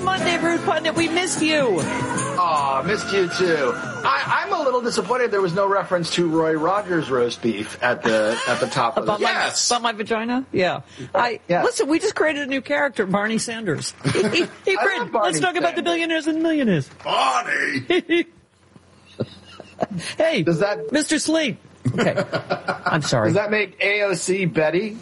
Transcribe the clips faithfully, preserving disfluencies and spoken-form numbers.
Monday, Ruth Putnam. We missed you. Aw, oh, missed you too. I, I'm a little disappointed there was no reference to Roy Rogers roast beef at the at the top of the about my, yes. about my vagina? Yeah. I yes. Listen, we just created a new character, Barney Sanders. Hey, hey, hey Fred, let's talk Sanders. about the billionaires and millionaires. Barney! Hey, does that, Mister Slate. Okay. I'm sorry. Does that make A O C Betty?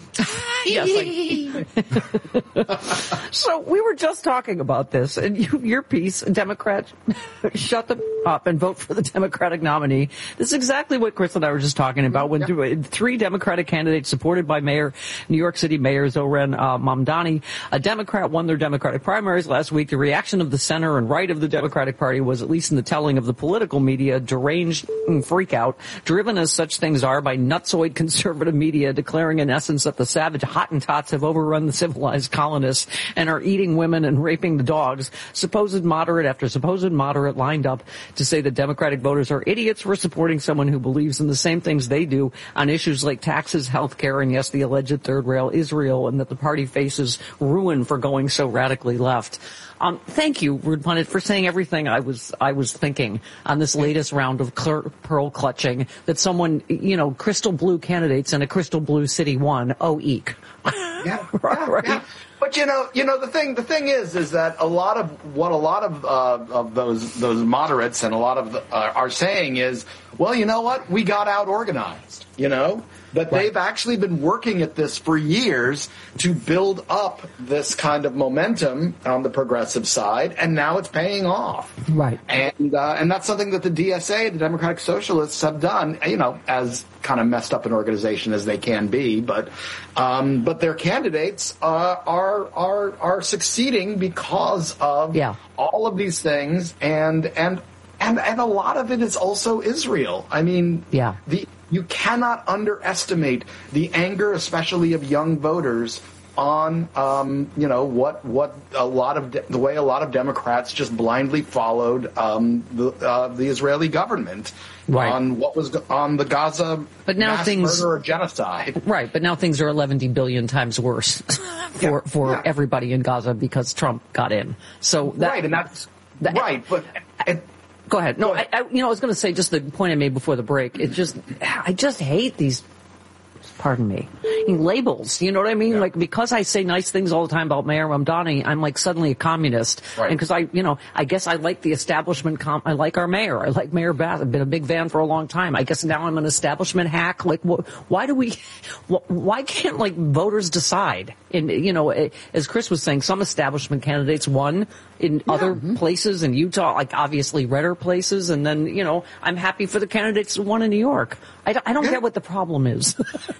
Yes. I... So we were just talking about this, and you, your piece, Democrats, shut them up and vote for the Democratic nominee. This is exactly what Chris and I were just talking about. When yeah. three Democratic candidates supported by Mayor, New York City Mayor Zohran uh, Mamdani, a Democrat, won their Democratic primaries last week. The reaction of the center and right of the Democratic Party was, at least in the telling of the political media, deranged freak out, driven as such things are by nutsoid conservative media declaring in essence that the savage Hottentots have overrun the civilized colonists and are eating women and raping the dogs. Supposed moderate after supposed moderate lined up to say that Democratic voters are idiots for supporting someone who believes in the same things they do on issues like taxes, health care, and yes, the alleged third rail Israel, and that the party faces ruin for going so radically left. Um, thank you, Rude Pundit, for saying everything I was I was thinking on this latest round of cl- pearl clutching. That someone, you know, crystal blue candidates in a crystal blue city won. Oh, eek. Yeah, right. yeah, right. yeah. But you know, you know the thing. The thing is, is that a lot of what a lot of uh, of those those moderates and a lot of the, uh, are saying is, well, you know what, we got out organized. You know. But right. they've actually been working at this for years to build up this kind of momentum on the progressive side, and now it's paying off. Right. And uh, and that's something that the D S A, the Democratic Socialists, have done, you know, as kind of messed up an organization as they can be. But um, but their candidates uh, are are are succeeding because of yeah. all of these things, and and and and a lot of it is also Israel. I mean, yeah. the. You cannot underestimate the anger, especially of young voters, on um, you know what what a lot of de- the way a lot of Democrats just blindly followed um, the uh, the Israeli government right. on what was go- on the Gaza but now mass things, murder or genocide. Right, but now things are eleven billion times worse for yeah, for yeah. everybody in Gaza because Trump got in. So that, right, and that's that, right, but. It, Go ahead. No, Go ahead. I, I, you know, I was going to say just the point I made before the break. It just, I just hate these, pardon me, labels. You know what I mean? Yeah. Like, because I say nice things all the time about Mayor Mamdani, I'm like suddenly a communist. Right. And because I, you know, I guess I like the establishment. Com- I like our mayor. I like Mayor Bass. I've been a big fan for a long time. I guess now I'm an establishment hack. Like, wh- why do we? Wh- why can't like voters decide? And you know, as Chris was saying, some establishment candidates won in yeah. other mm-hmm. places in Utah, like obviously redder places, and then you know, I'm happy for the candidates who won in New York. I don't, I don't yeah. get what the problem is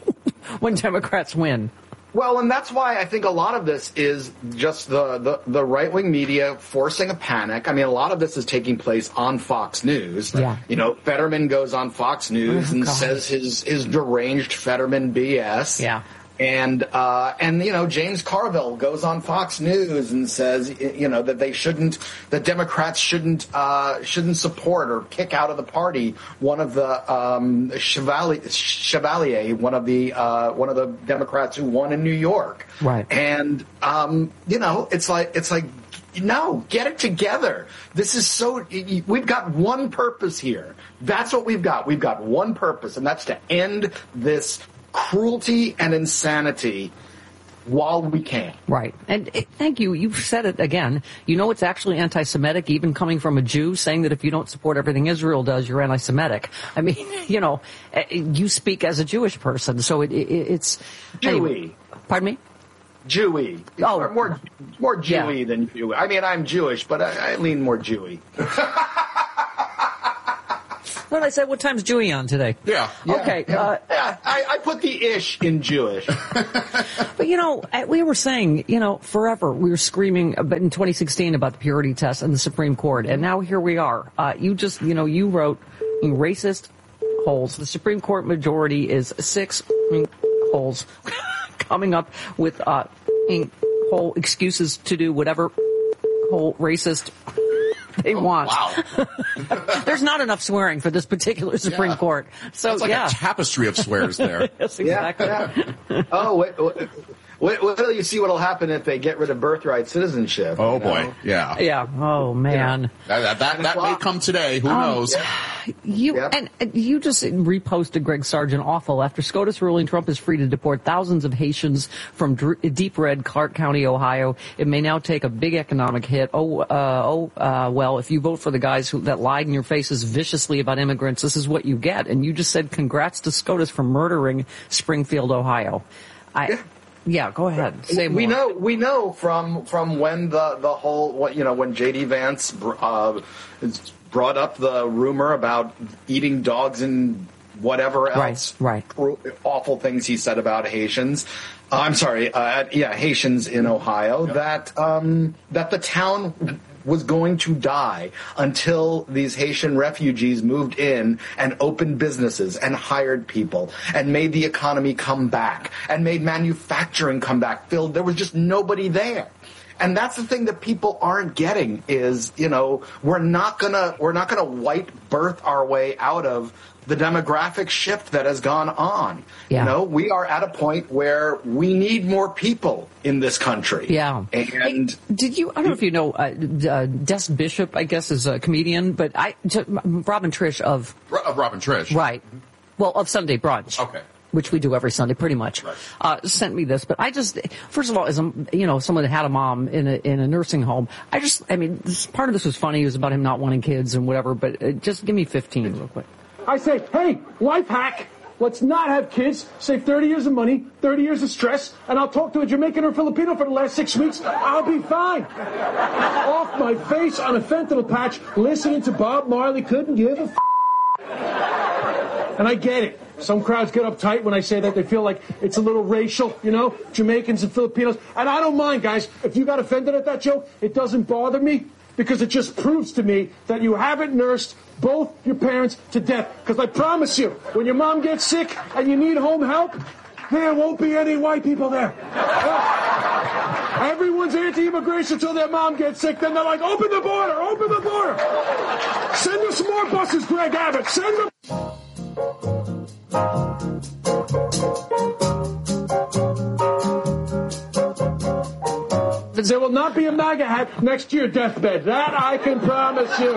when Democrats win. Well, and that's why I think a lot of this is just the, the, the right-wing media forcing a panic. I mean, a lot of this is taking place on Fox News. Yeah. You know, Fetterman goes on Fox News oh, and God. says his, his deranged Fetterman B S. Yeah. And, uh, and, you know, James Carville goes on Fox News and says, you know, that they shouldn't, that Democrats shouldn't, uh, shouldn't support or kick out of the party one of the, um, Chevalier, Chevalier one of the, uh, one of the Democrats who won in New York. Right. And, um, you know, it's like, it's like, no, get it together. This is so, we've got one purpose here. That's what we've got. We've got one purpose, and that's to end this cruelty and insanity while we can. Right. And uh, thank you. You've said it again. You know it's actually anti-Semitic, even coming from a Jew, saying that if you don't support everything Israel does, you're anti-Semitic. I mean, you know, uh, you speak as a Jewish person, so it, it, it's... Jewy. Anyway, pardon me? Jewy. Oh. More, more, more Jewy yeah. than Jewy. I mean, I'm Jewish, but I, I lean more Jewy. What I said, what time's Jewy on today? Yeah. yeah okay. Yeah, uh, yeah. I, I put the ish in Jewish. But, you know, we were saying, you know, forever we were screaming in twenty sixteen about the purity test and the Supreme Court. And now here we are. Uh, you just, you know, you wrote racist holes. The Supreme Court majority is six holes coming up with uh, whole excuses to do whatever whole racist they oh, want. Wow. There's not enough swearing for this particular Supreme yeah. Court. So It's like yeah. a tapestry of swears there. Yes, exactly. Yeah, yeah. Oh, wait, wait. Wait, wait till you see what'll happen if they get rid of birthright citizenship. Oh, you know? boy. Yeah. Yeah. Oh, man. That, that, that, that may come today. Who um, knows? Yeah. You Yep. and, and you just reposted Greg Sargent awful after SCOTUS ruling Trump is free to deport thousands of Haitians from dr- deep red Clark County, Ohio. It may now take a big economic hit. Oh, uh, oh, uh, well, if you vote for the guys who that lied in your faces viciously about immigrants, this is what you get. And you just said congrats to SCOTUS for murdering Springfield, Ohio. I. Yeah. Yeah, go ahead. Say more. We know we know from from when the the whole what you know when J D Vance uh, brought up the rumor about eating dogs and whatever else right, right. awful things he said about Haitians. Uh, I'm sorry, uh, yeah, Haitians in Ohio. Yep. That um, that the town was going to die until these Haitian refugees moved in and opened businesses and hired people and made the economy come back and made manufacturing come back. Phil, there was just nobody there. And that's the thing that people aren't getting is, you know, we're not gonna we're not gonna white birth our way out of the demographic shift that has gone on. Yeah. You know, we are at a point where we need more people in this country. Yeah. And hey, did you, I don't know if you know, uh, uh, Des Bishop, I guess, is a comedian, but I, Robin Trish of... Of Robin Trish. Right. Well, of Sunday Brunch. Okay. Which we do every Sunday, pretty much, right. uh, sent me this. But I just, first of all, as a, you know, someone that had a mom in a, in a nursing home, I just, I mean, this, part of this was funny. It was about him not wanting kids and whatever, but uh, just give me fifteen real quick. I say, hey, life hack. Let's not have kids, save thirty years of money, thirty years of stress, and I'll talk to a Jamaican or Filipino for the last six weeks. I'll be fine. Off my face on a fentanyl patch, listening to Bob Marley, couldn't give a f***. And I get it. Some crowds get uptight when I say that. They feel like it's a little racial, you know, Jamaicans and Filipinos. And I don't mind, guys. If you got offended at that joke, it doesn't bother me because it just proves to me that you haven't nursed both your parents to death. Because I promise you, when your mom gets sick and you need home help, there won't be any white people there. Uh, everyone's anti-immigration until their mom gets sick. Then they're like, open the border, open the border. Send us more buses, Greg Abbott. Send them. There will not be a MAGA hat next to your deathbed. That I can promise you.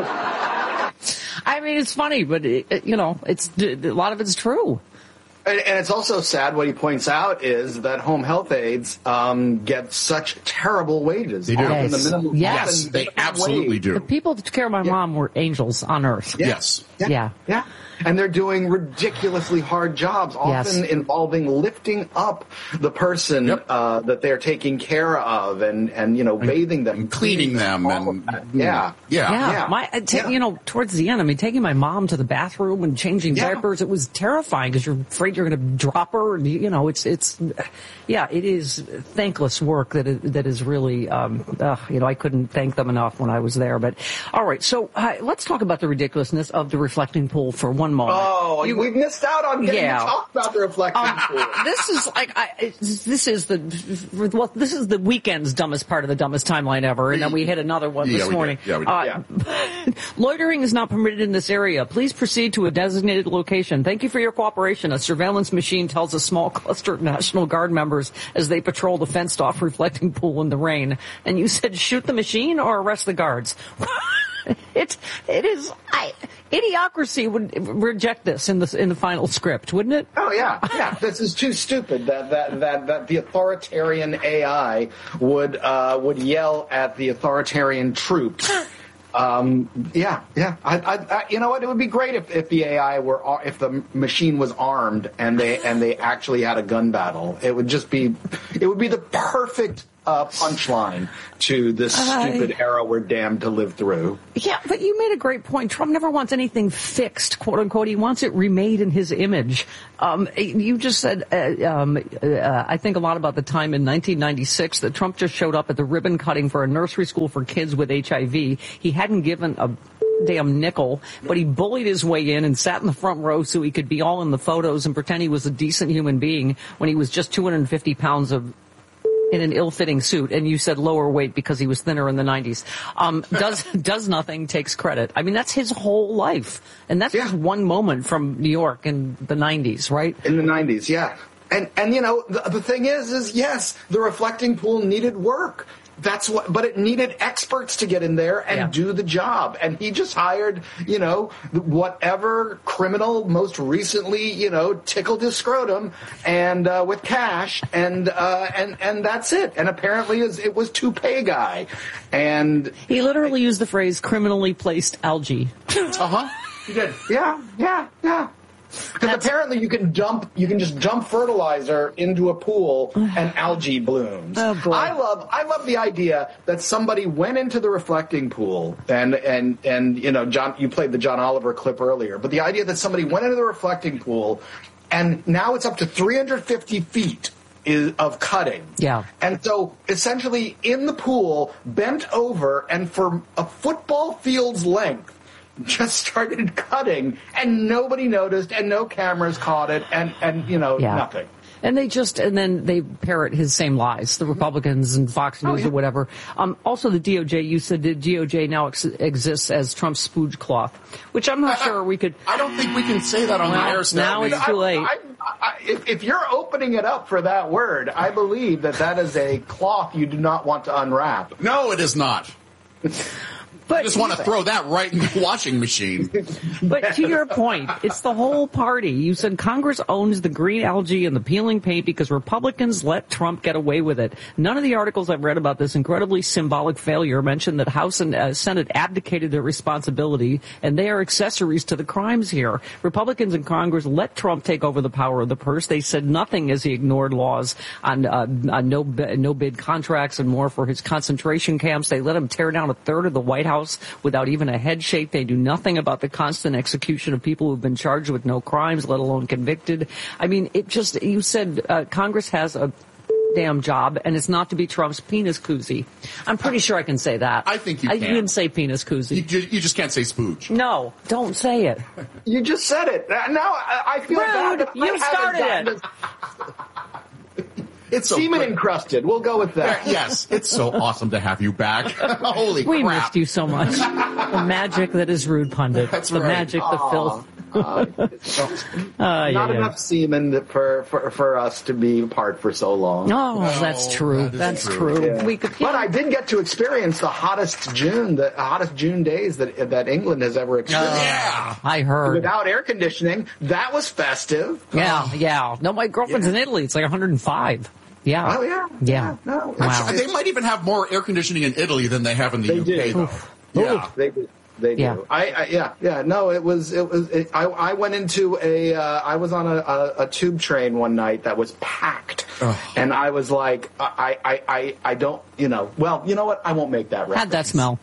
I mean, it's funny, but, it, you know, it's a lot of it's true. And, and it's also sad what he points out is that home health aides um, get such terrible wages. They do. Yes, the minimum, yes. yes they absolutely wage. do. The people that took care of my yeah. mom were angels on earth. Yeah. Yes. Yeah. Yeah. yeah. And they're doing ridiculously hard jobs, often yes. involving lifting up the person yep. uh, that they're taking care of and, and you know, and, bathing them. And cleaning them. and Yeah. Yeah. Yeah. yeah. My, ta- yeah. You know, towards the end, I mean, taking my mom to the bathroom and changing Yeah. diapers, it was terrifying because you're afraid you're going to drop her. And, you know, it's, it's, yeah, it is thankless work that is, that is really, um, uh, you know, I couldn't thank them enough when I was there. But all right. So uh, let's talk about the ridiculousness of the reflecting pool for one moment. Oh, you, we missed out on getting yeah. to talk about the reflecting um, pool. This is like, I, this is the, well, this is the weekend's dumbest part of the dumbest timeline ever. And then we hit another one yeah, this we morning. Did. Yeah, we did. Uh, yeah. Loitering is not permitted in this area. Please proceed to a designated location. Thank you for your cooperation. A surveillance machine tells a small cluster of National Guard members as they patrol the fenced-off reflecting pool in the rain. And you said shoot the machine or arrest the guards. It it is I, idiocracy would reject this in the in the final script, wouldn't it? Oh yeah, yeah. This is too stupid that that that, that the authoritarian A I would uh, would yell at the authoritarian troops. Um, yeah, yeah. I, I, I, you know what? It would be great if, if the A I were if the machine was armed and they and they actually had a gun battle. It would just be it would be the perfect uh, punchline to this stupid uh, era we're damned to live through. Yeah, but you made a great point. Trump never wants anything fixed, quote unquote. He wants it remade in his image. Um, you just said, uh, um, uh, I think a lot about the time in nineteen ninety-six that Trump just showed up at the ribbon cutting for a nursery school for kids with H I V. He hadn't given a damn nickel, but he bullied his way in and sat in the front row so he could be all in the photos and pretend he was a decent human being when he was just two hundred fifty pounds of in an ill-fitting suit, and you said lower weight because he was thinner in the nineties. Um, does does nothing, takes credit. I mean, that's his whole life, and that's yeah. just one moment from New York in the nineties, right? In the nineties, yeah. And, and you know, the, the thing is, is yes, the reflecting pool needed work. That's what, but it needed experts to get in there and yeah. do the job. And he just hired, you know, whatever criminal most recently, you know, tickled his scrotum and, uh, with cash and, uh, and, and that's it. And apparently it was toupee guy. And he literally used the phrase criminally placed algae. Uh-huh. He did. Yeah, yeah, yeah. Because apparently you can dump, you can just dump fertilizer into a pool and algae blooms. Oh, boy. I love, I love the idea that somebody went into the reflecting pool and, and, and, you know, John, you played the John Oliver clip earlier, but the idea that somebody went into the reflecting pool and now it's up to three hundred fifty feet is, of cutting. Yeah. And so essentially in the pool, bent over and for a football field's length, just started cutting, and nobody noticed, and no cameras caught it, and, and you know, yeah. nothing. And they just, and then they parrot his same lies, the Republicans and Fox News oh, yeah. or whatever. Um, also, the D O J, you said the D O J now ex- exists as Trump's spooge cloth, which I'm not I, sure we could. I don't think we can say that on well, the air. Now it's too late. I, I, I, if, if you're opening it up for that word, I believe that that is a cloth you do not want to unwrap. No, it is not. But I just want to throw that right in the washing machine. But to your point, it's the whole party. You said Congress owns the green algae and the peeling paint because Republicans let Trump get away with it. None of the articles I've read about this incredibly symbolic failure mention that House and uh, Senate abdicated their responsibility, and they are accessories to the crimes here. Republicans in Congress let Trump take over the power of the purse. They said nothing as he ignored laws on, uh, on no, no bid contracts and more for his concentration camps. They let him tear down a third of the White House without even a head shake. They do nothing about the constant execution of people who've been charged with no crimes, let alone convicted. I mean, it just, you said uh, Congress has a damn job, and it's not to be Trump's penis koozie. I'm pretty sure I can say that. I think you I can. You can say penis koozie. You, you just can't say spooge. No, don't say it. You just said it. Now I, I feel Rude. bad. That You I started it. It's so semen encrusted. We'll go with that. Yes, it's so awesome to have you back. Holy we crap. We missed you so much. The magic that is Rude Pundit. That's the right. magic, the Aww. filth. Uh, so, uh, not yeah, enough yeah. semen for, for for us to be apart for so long. Oh, that's true. that that's true. true. Yeah. We could, but I did get to experience the hottest June, the hottest June days that that England has ever experienced. Uh, yeah, I heard. Without air conditioning, that was festive. Yeah, yeah. No, my girlfriend's yeah. in Italy. It's like one hundred five. Yeah. Oh yeah. Yeah. yeah. No. Wow. They might even have more air conditioning in Italy than they have in the They U K, do. though. Oof. Yeah. Oof. They do. They do. Yeah. I, I yeah yeah no it was it was it, I I went into a uh, I was on a, a, a tube train one night that was packed Ugh. and I was like I, I I I don't you know well you know what I won't make that reference. How'd that smell?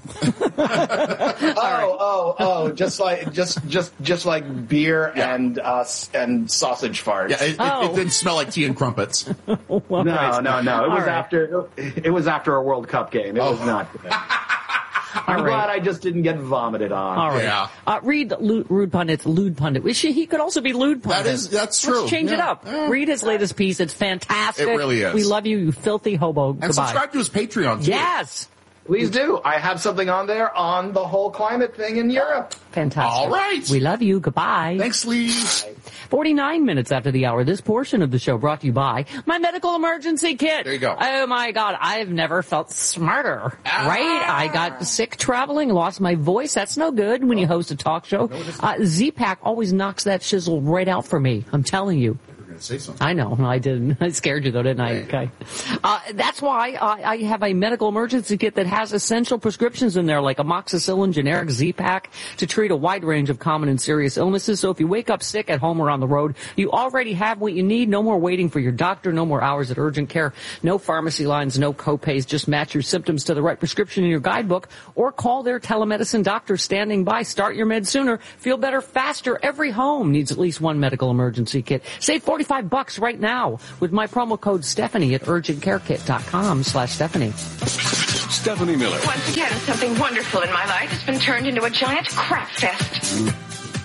oh oh oh just like just just just like beer Yeah. and uh and sausage farts. Yeah, it, Oh. it, it didn't smell like tea and crumpets. no no no it All was right. after it was after a World Cup game. It Oh. was not good. I'm All right. glad I just didn't get vomited on. All right. Yeah. Uh, read Lu- Rude Pundit's Lewd Pundit. He, he could also be Lewd Pundit. That is- that's true. Let's change it Yeah. up. Yeah. Read his latest piece. It's fantastic. It really is. We love you, you filthy hobo. And Goodbye. subscribe to his Patreon, too. Yes. Please do. I have something on there on the whole climate thing in Europe. Fantastic. All right. We love you. Goodbye. Thanks, Lee. forty-nine minutes after the hour, this portion of the show brought to you by my medical emergency kit. There you go. Oh my God, I've never felt smarter. Ah. Right? I got sick traveling, lost my voice. That's no good when you host a talk show. Uh, Z-Pack always knocks that shizzle right out for me. I'm telling you. Say something. I know. I didn't. I scared you though, didn't I? Okay. Uh, that's why uh, I have a medical emergency kit that has essential prescriptions in there, like amoxicillin, generic Z-Pack, to treat a wide range of common and serious illnesses. So if you wake up sick at home or on the road, you already have what you need. No more waiting for your doctor. No more hours at urgent care. No pharmacy lines. No co-pays. Just match your symptoms to the right prescription in your guidebook, or call their telemedicine doctor standing by. Start your meds sooner. Feel better faster. Every home needs at least one medical emergency kit. Save forty-five bucks right now with my promo code Stephanie at urgent care kit dot com slash Stephanie. Stephanie Miller. Once again, something wonderful in my life has been turned into a giant crap fest.